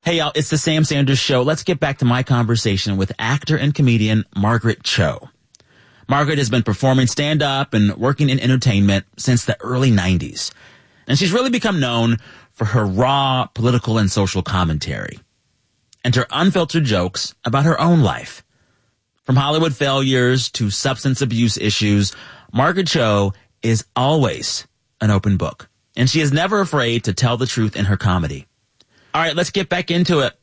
Hey, y'all, it's the Sam Sanders Show. Let's get back to my conversation with actor and comedian Margaret Cho. Margaret has been performing stand-up and working in entertainment since the early 90s. And she's really become known for her raw political and social commentary and her unfiltered jokes about her own life. From Hollywood failures to substance abuse issues, Margaret Cho is always an open book. And she is never afraid to tell the truth in her comedy. All right, let's get back into it.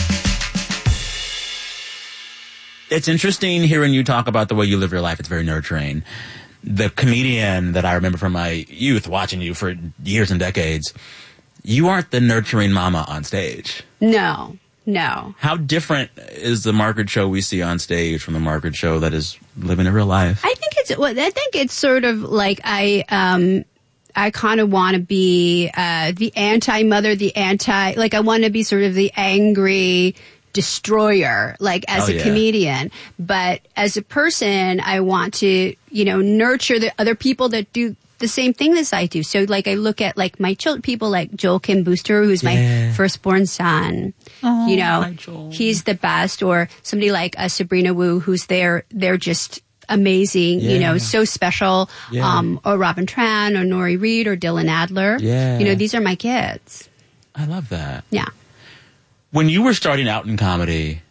It's interesting hearing you talk about the way you live your life. It's very nurturing. The comedian that I remember from my youth, watching you for years and decades, you aren't the nurturing mama on stage. No. How different is the Margaret Cho we see on stage from the Margaret Cho that is living a real life? I think it's sort of like I kind of want to be the anti-mother, I want to be sort of the angry destroyer, like as a comedian. But as a person, I want to, nurture the other people that do the same thing as I do. So like I look at like my people like Joel Kim Booster, who's my firstborn son. Oh, hi, he's the best. Or somebody like Sabrina Wu, who's they're just amazing, so special. Yeah. Or Robin Tran or Nori Reed or Dylan Adler. Yeah. These are my kids. I love that. Yeah. When you were starting out in comedy,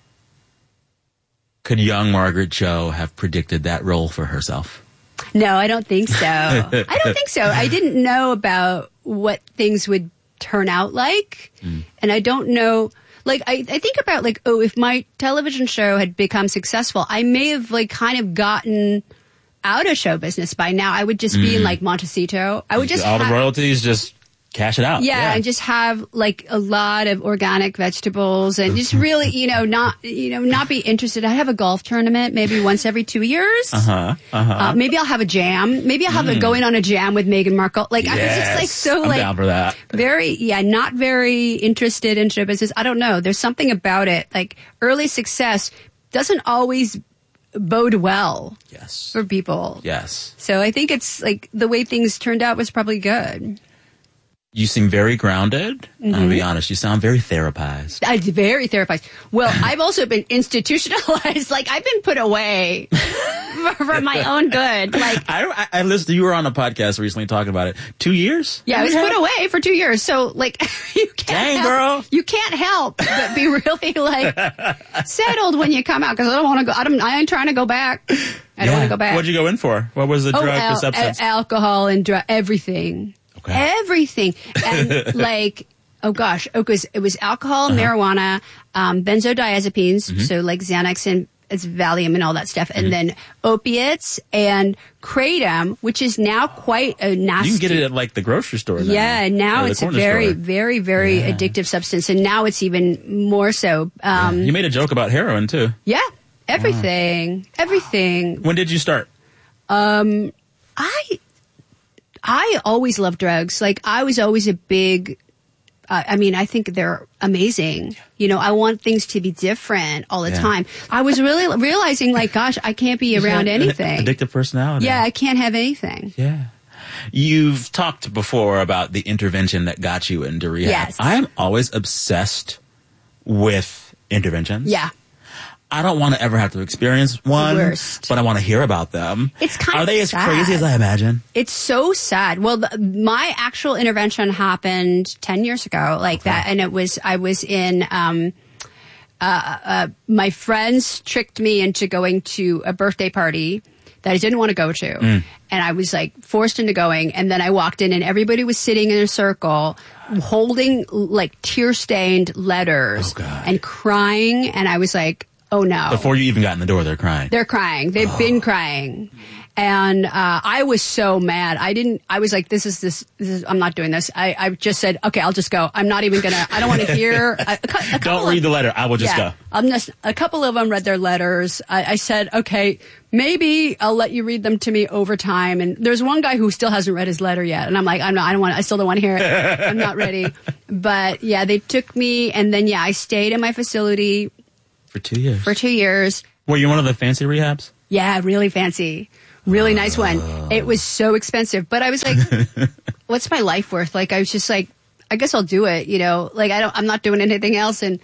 could young Margaret Cho have predicted that role for herself? No, I don't think so. I didn't know about what things would turn out like. And I don't know, like, I think about, like, if my television show had become successful, I may have, like, kind of gotten out of show business by now. I would just be in, like, Montecito. I would just all the royalties, just cash it out. Yeah, and just have, like, a lot of organic vegetables and just really, not be interested. I have a golf tournament maybe once every 2 years. Maybe I'll have a jam. Maybe I'll have going on a jam with Meghan Markle. Like, I was just like so I'm like down for that. Not very interested in show business. I don't know. There's something about it. Like, early success doesn't always bode well for people. Yes. So I think it's like the way things turned out was probably good. You seem very grounded. I'm going to be honest. You sound very therapized. Very therapized. Well, I've also been institutionalized. Like, I've been put away for my own good. Like, I listened. You were on a podcast recently talking about it. 2 years? Yeah, I was put away for 2 years. So, like, you can't help but be really, like, settled when you come out. Because I don't want to go. I ain't trying to go back. I don't want to go back. What'd you go in for? What was the drug or substance? Alcohol and everything. Okay. Everything. And like, it was alcohol, marijuana, benzodiazepines, so like Xanax and Valium and all that stuff, and then opiates and kratom, which is now quite a nasty. You can get it at like the grocery store. Yeah, now it's a very, very, very addictive substance, and now it's even more so. You made a joke about heroin too. Yeah, everything. When did you start? I always loved drugs. Like, I was always a big, I think they're amazing. I want things to be different all the time. I was really realizing, like, gosh, I can't be around anything. Addictive personality. Yeah, I can't have anything. Yeah. You've talked before about the intervention that got you into rehab. Yes. I'm always obsessed with interventions. Yeah. I don't want to ever have to experience one, but I want to hear about them. It's kind of Are they sad. as crazy as I imagine? It's so sad. Well, my actual intervention happened 10 years ago, like that, and I was in, my friends tricked me into going to a birthday party that I didn't want to go to, and I was like forced into going, and then I walked in and everybody was sitting in a circle holding like tear-stained letters and crying, and I was like, oh no. Before you even got in the door, they're crying. They're crying. They've been crying. And I was so mad. I was like, this is I'm not doing this. I just said, okay, I'll just go. I'm not even going to, I don't want to hear. Don't read the letter. I will just go. A couple of them read their letters. I said, okay, maybe I'll let you read them to me over time. And there's one guy who still hasn't read his letter yet. And I'm like, I still don't want to hear it. I'm not ready. But yeah, they took me, and then I stayed in my facility. For 2 years? For 2 years. Were you one of the fancy rehabs? Yeah, really fancy. Really nice one. It was so expensive. But I was like, what's my life worth? Like, I was just like, I guess I'll do it. Like I'm not doing anything else. And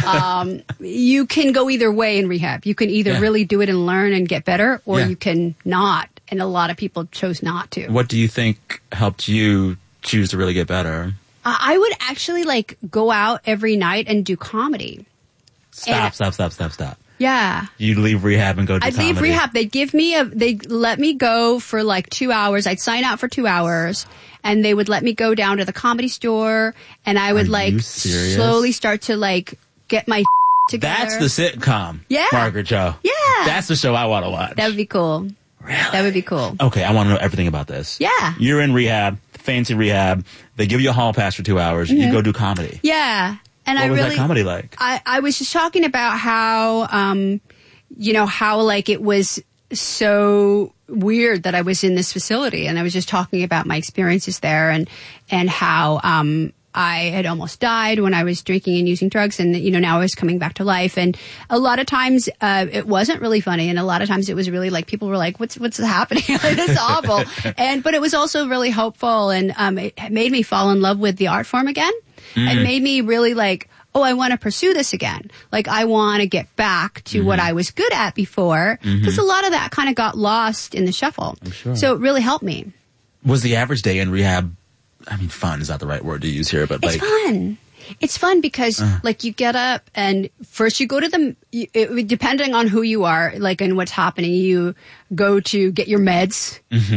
you can go either way in rehab. You can either really do it and learn and get better, or you can not. And a lot of people chose not to. What do you think helped you choose to really get better? I would actually like go out every night and do comedy. Stop. Yeah. You'd leave rehab and go do comedy. I'd leave rehab. They'd let me go for like 2 hours. I'd sign out for 2 hours, and they would let me go down to the Comedy Store, and I would slowly start to like get my together. That's the sitcom. Yeah. Margaret Cho. Yeah. That's the show I want to watch. That would be cool. Really? That would be cool. Okay, I want to know everything about this. Yeah. You're in rehab, fancy rehab. They give you a hall pass for 2 hours. You go do comedy. Yeah. And what was that comedy like? I was just talking about how, how like it was so weird that I was in this facility, and I was just talking about my experiences there and how, I had almost died when I was drinking and using drugs, and now I was coming back to life. And a lot of times it wasn't really funny, and a lot of times it was really like people were like, "What's happening? This is awful." But it was also really hopeful, and it made me fall in love with the art form again, and made me really like, oh, I want to pursue this again. Like I want to get back to what I was good at before, because a lot of that kind of got lost in the shuffle. I'm sure. So it really helped me. Was the average day in rehab? I mean, fun is not the right word to use here, but it's fun. It's fun because, like, you get up and first you go to depending on who you are, like, and what's happening, you go to get your meds.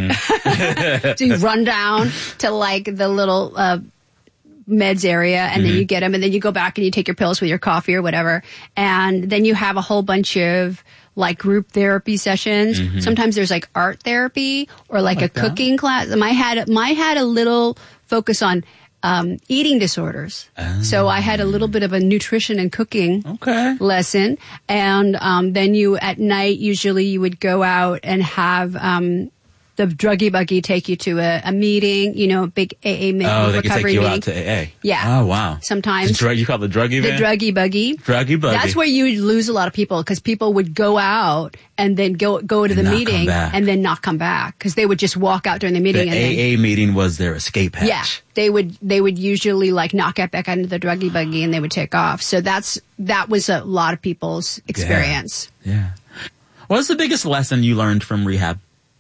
So you run down to, like, the little meds area, and then you get them, and then you go back and you take your pills with your coffee or whatever, and then you have a whole bunch of like group therapy sessions. Sometimes there's like art therapy or like a cooking class. Mine had a little focus on eating disorders. So I had a little bit of a nutrition and cooking lesson. And then at night, usually you would go out and have the druggy buggy take you to a meeting, a big AA meeting. Oh, they can take you meeting. out to AA. Yeah. Oh, wow. Sometimes. You call it the druggy van? The druggy buggy. Druggy buggy. That's where you would lose a lot of people, because people would go out and then go to the meeting and then not come back, because they would just walk out during the meeting. The AA meeting was their escape hatch. Yeah. They would usually like not get back into the druggy buggy, and they would take off. So that was a lot of people's experience. Yeah. What was the biggest lesson you learned from rehab?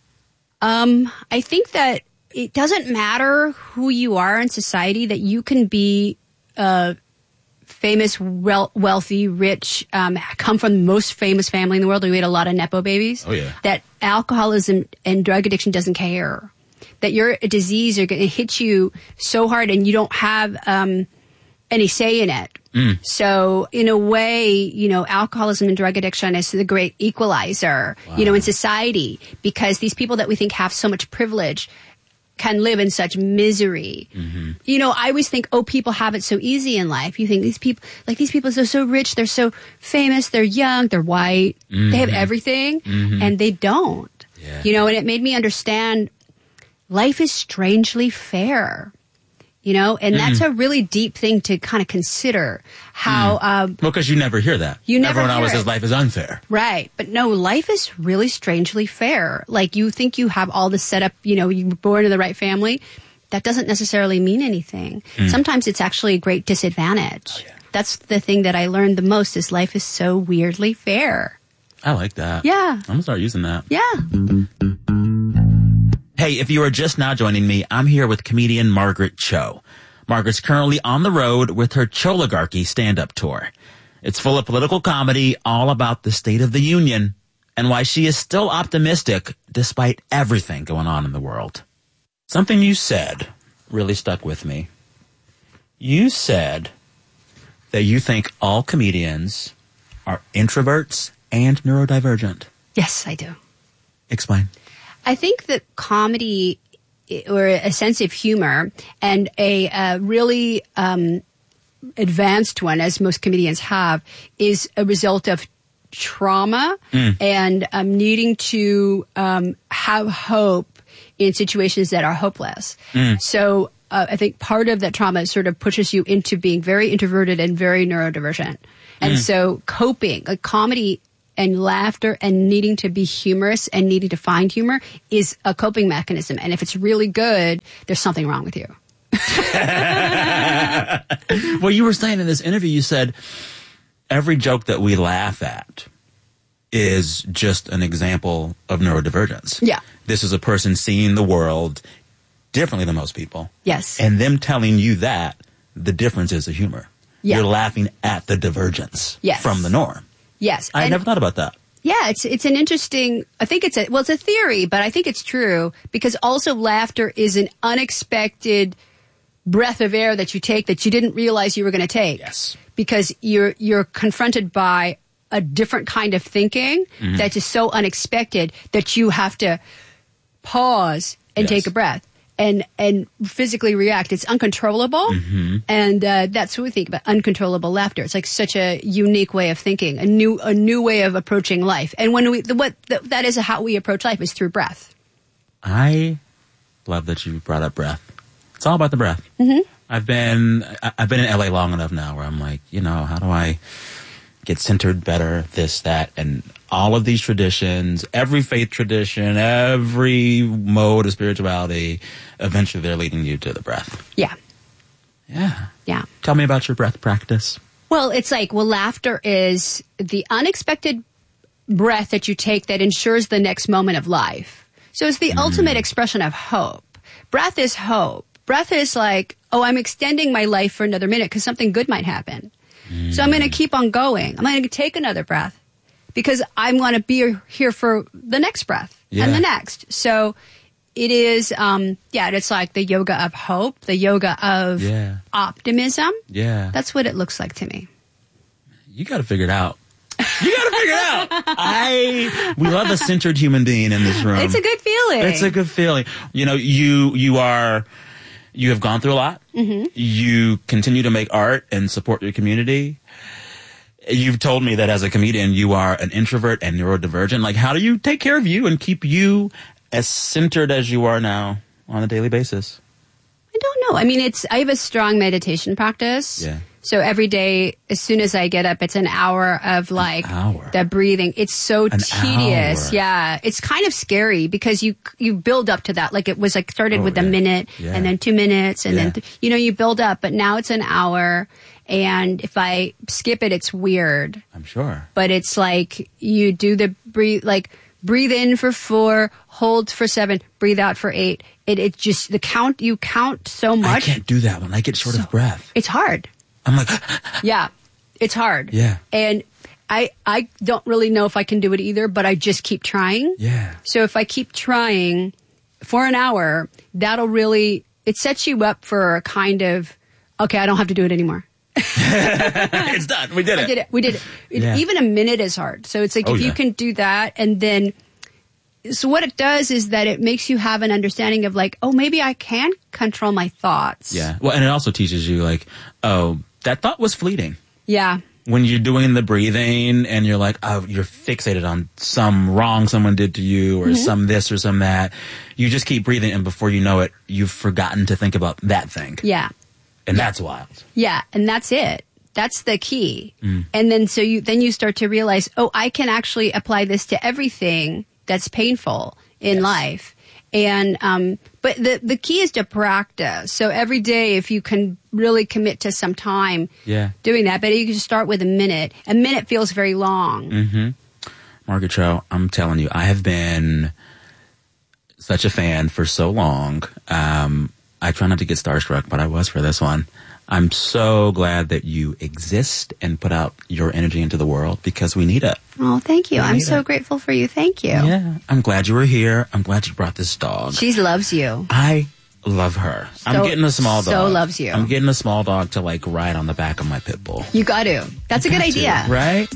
I think that it doesn't matter who you are in society, that you can be famous, wealthy, rich, come from the most famous family in the world. We had a lot of Nepo babies. Oh, yeah. That alcoholism and drug addiction doesn't care. That you're a disease are going to hit you so hard, and you don't have any say in it. So in a way, alcoholism and drug addiction is the great equalizer, in society, because these people that we think have so much privilege can live in such misery. I always think, people have it so easy in life. You think these people are so rich, they're so famous, they're young, they're white, they have everything, and they don't. Yeah. And it made me understand life is strangely fair. And that's a really deep thing to kind of consider how, because you never hear that. Everyone always says life is unfair. Right. But no, life is really strangely fair. Like, you think you have all this set up, you were born in the right family. That doesn't necessarily mean anything. Sometimes it's actually a great disadvantage. Oh, yeah. That's the thing that I learned the most, is life is so weirdly fair. I like that. Yeah. I'm going to start using that. Yeah. Hey, if you are just now joining me, I'm here with comedian Margaret Cho. Margaret's currently on the road with her Choligarchy stand-up tour. It's full of political comedy, all about the State of the Union, and why she is still optimistic despite everything going on in the world. Something you said really stuck with me. You said that you think all comedians are introverts and neurodivergent. Yes, I do. Explain. I think that comedy, or a sense of humor, and a really advanced one, as most comedians have, is a result of trauma and needing to have hope in situations that are hopeless. So I think part of that trauma sort of pushes you into being very introverted and very neurodivergent. And so coping, like comedy and laughter and needing to be humorous and needing to find humor, is a coping mechanism. And if it's really good, there's something wrong with you. Well, you were saying in this interview, you said every joke that we laugh at is just an example of neurodivergence. Yeah. This is a person seeing the world differently than most people. Yes. And them telling you that the difference is the humor. Yeah. You're laughing at the divergence Yes. from the norm. Yes. I never thought about that. Yeah, it's an interesting, I think it's a theory, but I think it's true because also laughter is an unexpected breath of air that you take that you didn't realize you were going to take. Yes. Because you're confronted by a different kind of thinking that is so unexpected that you have to pause and Yes. take a breath and physically react. It's uncontrollable. And that's what we think about uncontrollable laughter. It's like such a unique way of thinking, a new way of approaching life. And when that is how we approach life is through breath. I love that you brought up breath. It's all about the breath. I've been in LA long enough now where I'm like, how do I get centered better, this, that, and all of these traditions, every faith tradition, every mode of spirituality, eventually they're leading you to the breath. Yeah. Yeah. Yeah. Tell me about your breath practice. Well, it's like, laughter is the unexpected breath that you take that ensures the next moment of life. So it's the ultimate expression of hope. Breath is hope. Breath is like, I'm extending my life for another minute because something good might happen. So I'm going to keep on going. I'm going to take another breath because I'm going to be here for the next breath and the next. So it is, it's like the yoga of hope, the yoga of optimism. Yeah. That's what it looks like to me. You got to figure it out. You got to figure it out. We love a centered human being in this room. It's a good feeling. It's a good feeling. You have gone through a lot. You continue to make art and support your community. You've told me that as a comedian, you are an introvert and neurodivergent. Like, how do you take care of you and keep you as centered as you are now on a daily basis? I don't know. I mean, I have a strong meditation practice. Yeah. So every day, as soon as I get up, it's an hour of the breathing. It's so tedious. Hour. Yeah. It's kind of scary because you build up to that. Like it was started with a minute and then 2 minutes and then, you build up, but now it's an hour. And if I skip it, it's weird. I'm sure. But it's like you do the breathe in for 4, hold for 7, breathe out for 8. It just, you count so much. I can't do that when I get short of breath. It's hard. I'm like, yeah, it's hard. Yeah. And I don't really know if I can do it either, but I just keep trying. Yeah. So if I keep trying for an hour, it sets you up for a kind of, okay, I don't have to do it anymore. It's done. We did it. We did it. Yeah. Even a minute is hard. So it's like if you can do that and then, so what it does is that it makes you have an understanding of maybe I can control my thoughts. Yeah. Well, and it also teaches you that thought was fleeting. Yeah. When you're doing the breathing and you're like, you're fixated on some wrong someone did to you or some this or some that, you just keep breathing and before you know it, you've forgotten to think about that thing. Yeah. And that's wild. Yeah. And that's it. That's the key. And then so you start to realize, I can actually apply this to everything that's painful in life. And, but the key is to practice. So every day, if you can really commit to some time doing that, but you can start with a minute. A minute feels very long. Margaret Cho, I'm telling you, I have been such a fan for so long. I try not to get starstruck, but I was for this one. I'm so glad that you exist and put out your energy into the world because we need it. Oh, thank you. I'm so grateful for you. Thank you. Yeah. I'm glad you were here. I'm glad you brought this dog. She loves you. I love her. I'm getting a small dog. So loves you. I'm getting a small dog to ride on the back of my pit bull. You got to. That's a good idea. Right?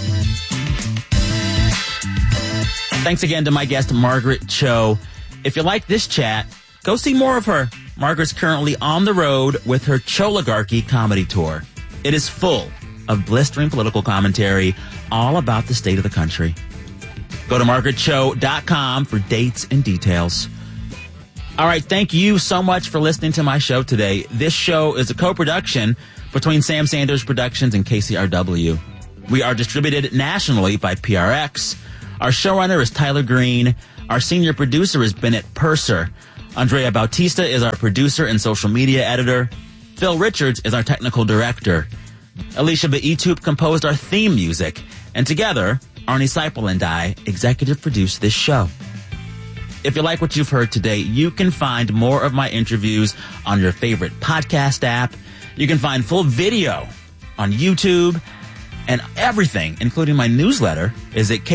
Thanks again to my guest, Margaret Cho. If you like this chat, go see more of her. Margaret's currently on the road with her Choligarchy comedy tour. It is full of blistering political commentary all about the state of the country. Go to margaretcho.com for dates and details. All right, thank you so much for listening to my show today. This show is a co-production between Sam Sanders Productions and KCRW. We are distributed nationally by PRX. Our showrunner is Tyler Green. Our senior producer is Bennett Purser. Andrea Bautista is our producer and social media editor. Phil Richards is our technical director. Alicia Baitup composed our theme music. And together, Arnie Seipel and I executive produced this show. If you like what you've heard today, you can find more of my interviews on your favorite podcast app. You can find full video on YouTube. And everything, including my newsletter, is at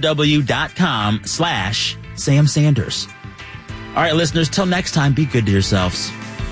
kcrw.com/Sam Sanders. All right, listeners, till next time, be good to yourselves.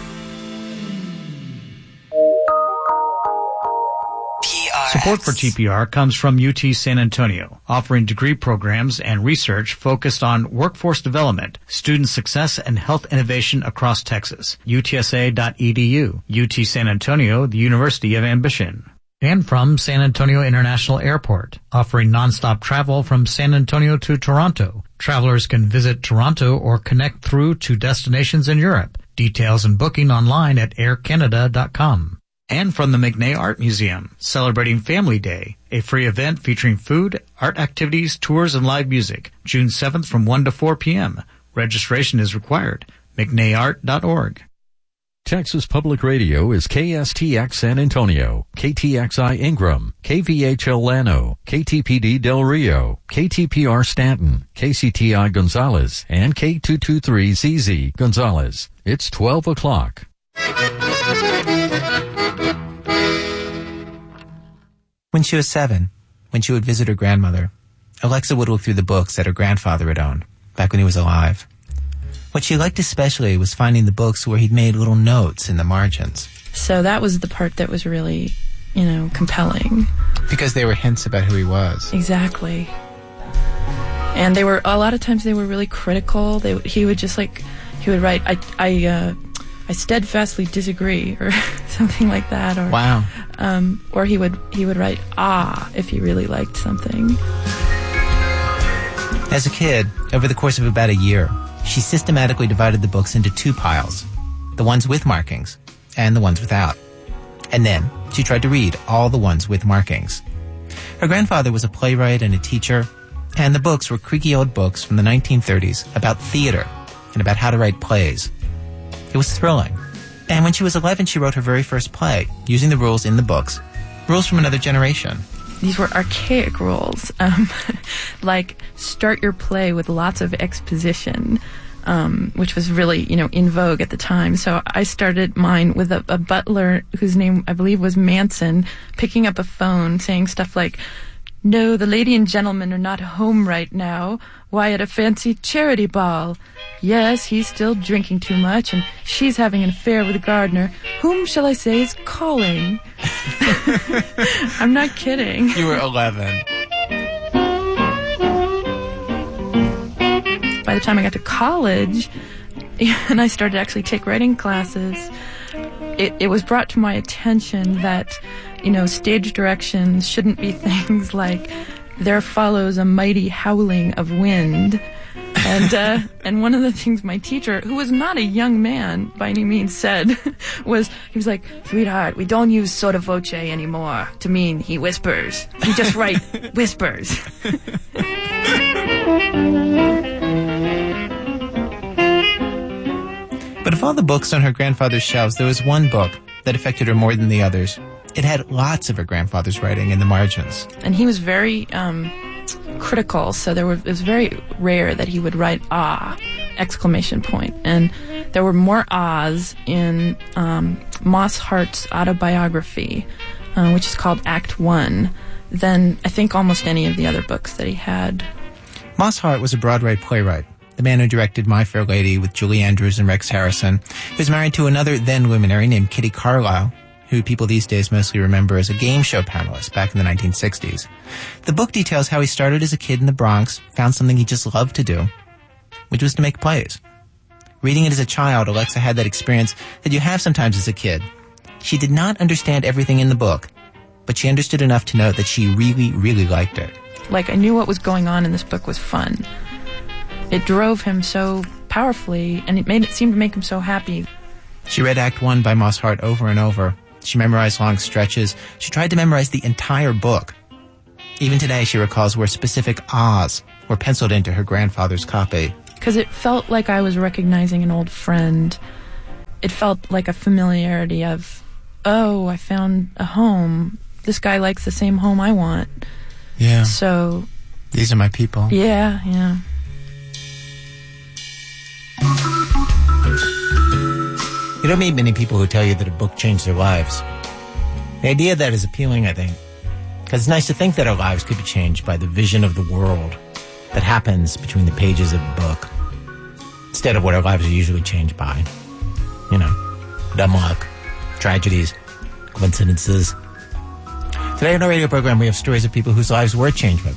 Support for TPR comes from UT San Antonio, offering degree programs and research focused on workforce development, student success, and health innovation across Texas. UTSA.edu. UT San Antonio, the University of Ambition. And from San Antonio International Airport, offering nonstop travel from San Antonio to Toronto. Travelers can visit Toronto or connect through to destinations in Europe. Details and booking online at aircanada.com. And from the McNay Art Museum, celebrating Family Day, a free event featuring food, art activities, tours, and live music, June 7th from 1 to 4 p.m. Registration is required. McNayart.org. Texas Public Radio is KSTX San Antonio, KTXI Ingram, KVHL Llano, KTPD Del Rio, KTPR Stanton, KCTI Gonzales, and K223ZZ Gonzales. It's 12 o'clock. When she was 7, when she would visit her grandmother, Alexa would look through the books that her grandfather had owned, back when he was alive. What she liked especially was finding the books where he'd made little notes in the margins. So that was the part that was really, compelling. Because they were hints about who he was. Exactly. And a lot of times they were really critical. He would write, I steadfastly disagree, or something like that. Or, wow. Or he would write, if he really liked something. As a kid, over the course of about a year, she systematically divided the books into 2 piles, the ones with markings and the ones without. And then she tried to read all the ones with markings. Her grandfather was a playwright and a teacher, and the books were creaky old books from the 1930s about theater and about how to write plays. It was thrilling. And when she was 11, she wrote her very first play, using the rules in the books, rules from another generation. These were archaic rules, like start your play with lots of exposition, which was really, in vogue at the time. So I started mine with a butler whose name I believe was Manson, picking up a phone saying stuff like, "No, the lady and gentleman are not home right now. Why, at a fancy charity ball. Yes, he's still drinking too much, and she's having an affair with the gardener. Whom shall I say is calling?" I'm not kidding. You were 11. By the time I got to college, and I started to actually take writing classes, it was brought to my attention that, stage directions shouldn't be things like, "There follows a mighty howling of wind." And one of the things my teacher, who was not a young man by any means, said he was like, "Sweetheart, we don't use sotto voce anymore to mean he whispers. We just write whispers." But of all the books on her grandfather's shelves, there was one book that affected her more than the others. It had lots of her grandfather's writing in the margins. And he was very critical, so it was very rare that he would write exclamation point. And there were more ahs in Moss Hart's autobiography, which is called Act 1, than I think almost any of the other books that he had. Moss Hart was a Broadway playwright, the man who directed My Fair Lady with Julie Andrews and Rex Harrison. He was married to another then luminary named Kitty Carlisle, who people these days mostly remember as a game show panelist back in the 1960s. The book details how he started as a kid in the Bronx, found something he just loved to do, which was to make plays. Reading it as a child, Alexa had that experience that you have sometimes as a kid. She did not understand everything in the book, but she understood enough to know that she really, really liked it. Like, I knew what was going on in this book was fun. It drove him so powerfully, and it seemed to make him so happy. She read Act 1 by Moss Hart over and over. She memorized long stretches. She tried to memorize the entire book. Even today, she recalls where specific ahs were penciled into her grandfather's copy. because it felt like I was recognizing an old friend. It felt like a familiarity of, oh, I found a home. This guy likes the same home I want. Yeah. So these are my people. Yeah. You don't meet many people who tell you that a book changed their lives. The idea of that is appealing, I think, because it's nice to think that our lives could be changed by the vision of the world that happens between the pages of a book, instead of what our lives are usually changed by. You know, dumb luck, tragedies, coincidences. Today on our radio program, we have stories of people whose lives were changed by